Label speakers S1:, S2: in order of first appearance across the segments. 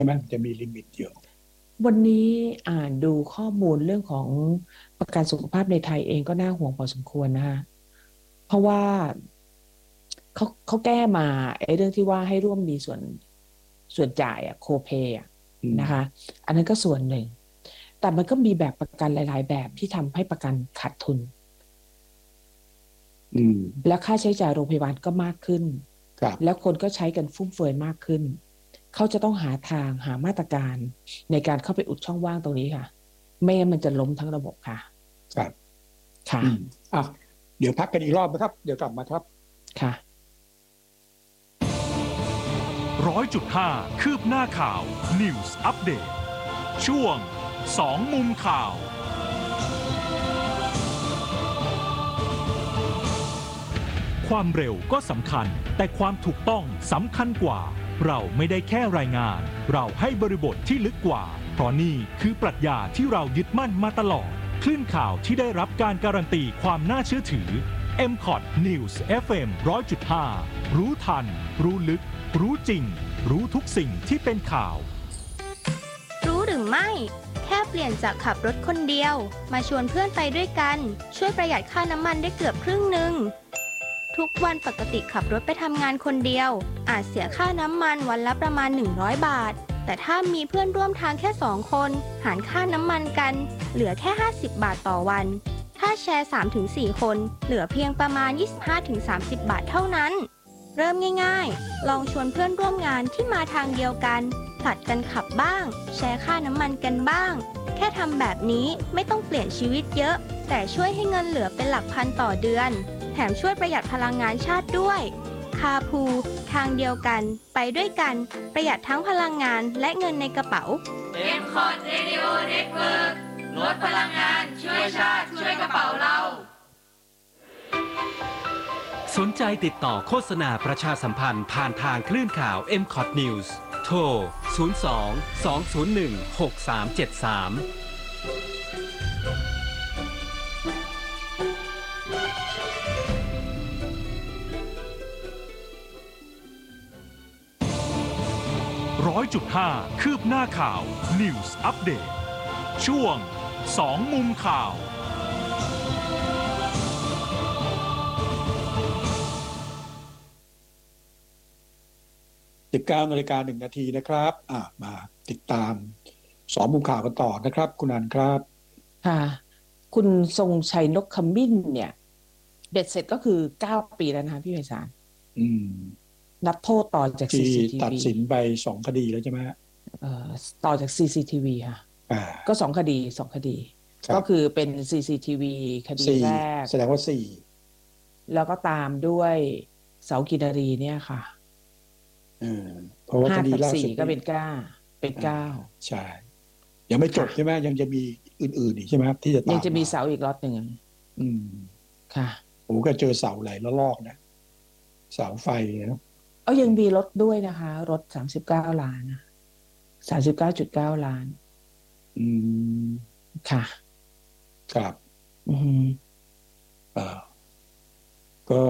S1: ช่ไหมจะมีลิมิตเยอะ
S2: วันนี้อ่านดูข้อมูลเรื่องของประกันสุขภาพในไทยเองก็น่าห่วงพอสมควรนะคะเพราะว่าเขาแก้มาไอ้เรื่องที่ว่าให้ร่วมมีส่วนจ่ายอะโคเพอะ
S1: อืม
S2: นะคะอันนั้นก็ส่วนหนึ่งแต่มันก็มีแบบประกันหลายๆแบบที่ทำให้ประกันขาดทุน
S1: อืม
S2: แล้วค่าใช้จ่ายโรงพยาบาลก็มากขึ้นแล้ว
S1: ครับ
S2: คนก็ใช้กันฟุ่มเฟือยมากขึ้นเขาจะต้องหาทางหามาตรการในการเข้าไปอุดช่องว่างตรงนี้ค่ะไม่งั้นมันจะล้มทั้งระบบค่ะ
S1: ครับ
S2: ค่ะ
S1: อืมอ่ะเดี๋ยวพักกันอีกรอบนะครับเดี๋ยวกลับมาครับ
S2: ค่ะ
S3: 100.5คืบหน้าข่าว News Update ช่วง2มุมข่าวความเร็วก็สำคัญแต่ความถูกต้องสำคัญกว่าเราไม่ได้แค่รายงานเราให้บริบทที่ลึกกว่าเพราะนี่คือปรัชญาที่เรายึดมั่นมาตลอดคลื่นข่าวที่ได้รับการการันตีความน่าเชื่อถือ MCOT News FM 100.5รู้ทันรู้ลึกรู้จริงรู้ทุกสิ่งที่เป็นข่าว
S4: รู้หรือไม่แค่เปลี่ยนจากขับรถคนเดียวมาชวนเพื่อนไปด้วยกันช่วยประหยัดค่าน้ำมันได้เกือบครึ่งหนึ่งทุกวันปกติขับรถไปทำงานคนเดียวอาจเสียค่าน้ำมันวันละประมาณ100 บาทแต่ถ้ามีเพื่อนร่วมทางแค่2 คนหารค่าน้ำมันกันเหลือแค่50 บาทต่อวันถ้าแชร์ 3-4 คนเหลือเพียงประมาณ25-30 บาทเท่านั้นเริ่มง่ายๆลองชวนเพื่อนร่วมงานที่มาทางเดียวกันผลัดกันขับบ้างแชร์ค่าน้ำมันกันบ้างแค่ทำแบบนี้ไม่ต้องเปลี่ยนชีวิตเยอะแต่ช่วยให้เงินเหลือเป็นหลักพันต่อเดือนแถมช่วยประหยัดพลังงานชาติด้วยคาพูทางเดียวกันไปด้วยกันประหยัดทั้งพลังงานและเงินในกระเป๋า
S5: M-Cot Radio Network ลดพลังงานช่วยชาติช่วยกระเป๋าเรา
S6: สนใจติดต่อโฆษณาประชาสัมพันธ์ผ่านทางคลื่นข่าว MCOT News โทร 02-201-6373
S3: 100.5คืบหน้าข่าว News Update ช่วง2มุมข่าว
S1: 19:01นะครับมาติดตามสองมุมข่าวกันต่อนะครับคุณอันครับ
S2: ค่ะคุณทรงชัยนกขมิ้นเนี่ยเบ็ดเสร็จก็คือ9 ปีแล้วนะคะพี่ไพศาล
S1: อืม
S2: นับโทษต่อจาก
S1: ที่ตัด
S2: CCTV
S1: สินไป2 คดีแล้วใช่ไหมฮะ
S2: เอ่อต่อจาก CCTV ค่ะ
S1: อ่า
S2: ก็2 คดีก็
S1: ครับ
S2: คือเป็น CCTV คดี
S1: สี่
S2: แรก
S1: แสดงว่าสี่
S2: แล้วก็ตามด้วยเสากินรีเนี่ยค่ะ
S1: เออเพราะว่าคดีล่า
S2: 5 กับ 4
S1: สุดนี่
S2: ก็เป็นเก้าเป็น
S1: อ่า
S2: เก้า
S1: ใช่ยังไม่จบ
S2: ค่ะ
S1: ใช่ไหมยังจะมีอื่นๆอีกใช่ไหมครับที่จะ
S2: ยังจะมี
S1: ตามมา
S2: เสาอีกล็อตหนึ่ง
S1: อืม
S2: ค่ะ
S1: โอ้ก็เจอเสาหลายระลอกนะเสาไฟนะ
S2: เอายังมีรถด้วยนะคะรถ39 ล้านนะ39.9 ล้าน
S1: อืม
S2: ค่ะ
S1: ครับ
S2: อืม
S1: อ่าก็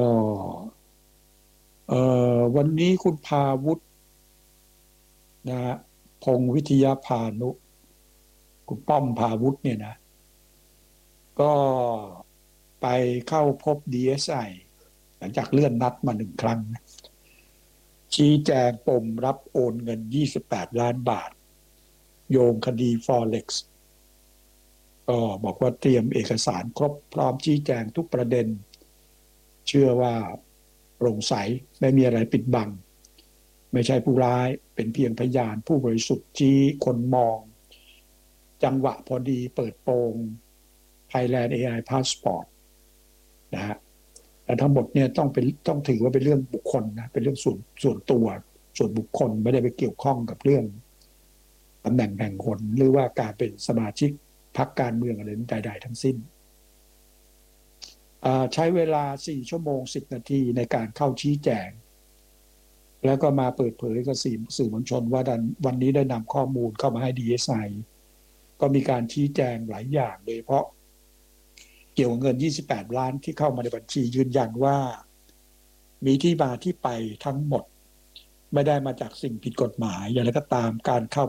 S1: วันนี้คุณพาวุฒินะฮะพงษ์วิทยาพานุคุณป้อมพาวุฒิเนี่ยนะก็ไปเข้าพบ DSI หลังจากเลื่อนนัดมา1 ครั้งนะชี้แจงปมรับโอนเงิน28 ล้านบาทโยงคดี Forex ก็บอกว่าเตรียมเอกสารครบพร้อมชี้แจงทุกประเด็นเชื่อว่าโปร่งใสไม่มีอะไรปิดบังไม่ใช่ผู้ร้ายเป็นเพียงพยานผู้บริสุทธิ์ชี้คนมองจังหวะพอดีเปิดโปง Thailand AI Passport นะฮะแต่ทั้งหมดเนี่ยต้องถือว่าเป็นเรื่องบุคคลนะเป็นเรื่องส่วนตัวส่วนบุคคลไม่ได้ไปเกี่ยวข้องกับเรื่องตำแหน่งแห่งคนหรือว่าการเป็นสมาชิกพรรคการเมืองอะไรใดๆทั้งสิ้นใช้เวลา4 ชั่วโมง 10 นาทีในการเข้าชี้แจงแล้วก็มาเปิดเผยกับสื่อมวลชนว่าวันนี้ได้นำข้อมูลเข้ามาให้ DSI ก็มีการชี้แจงหลายอย่างโดยเฉพาะเกี่ยวกับเงิน28 ล้านที่เข้ามาในบัญชียืนยันว่ามีที่มาที่ไปทั้งหมดไม่ได้มาจากสิ่งผิดกฎหมายอย่างไรก็ตามการเข้า